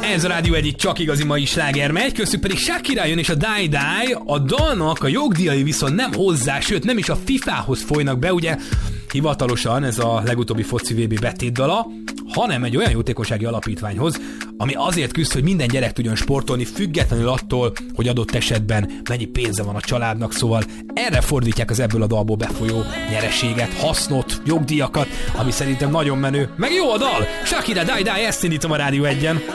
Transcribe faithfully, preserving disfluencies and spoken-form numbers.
Ez a Rádió egyik csak igazi mai sláger megy, köztük pedig Shakira jön és a Die Die, a dalnak a jogdíjai viszont nem hozzá, sőt nem is a fifához folynak be, ugye hivatalosan ez a legutóbbi foci vé bé betétdala, hanem egy olyan jótékonysági alapítványhoz, ami azért küzd, hogy minden gyerek tudjon sportolni, függetlenül attól, hogy adott esetben mennyi pénze van a családnak, szóval erre fordítják az ebből a dalból befolyó nyereséget, hasznot, jogdíjakat, ami szerintem nagyon menő, meg jó a dal! Shakira, Die Die, ezt indítom a Rádió egyen.